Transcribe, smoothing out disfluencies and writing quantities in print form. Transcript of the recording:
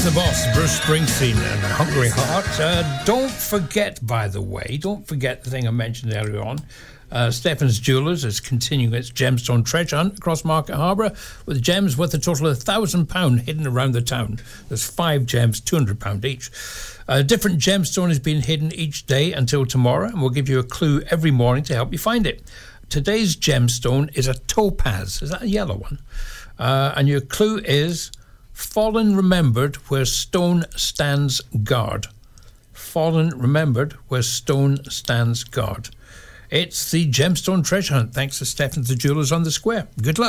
the boss, Bruce Springsteen and Hungry Heart. Don't forget, by the way, the thing I mentioned earlier on. Stephen's Jewellers is continuing its gemstone treasure hunt across Market Harbour with gems worth a total of £1,000 hidden around the town. There's 5 gems, £200 each. A different gemstone is being hidden each day until tomorrow, and we'll give you a clue every morning to help you find it. Today's gemstone is a topaz. Is that a yellow one? And your clue is fallen remembered where stone stands guard. Fallen remembered where stone stands guard. It's the gemstone treasure hunt, thanks to Stephen's the Jewellers on the Square. Good luck.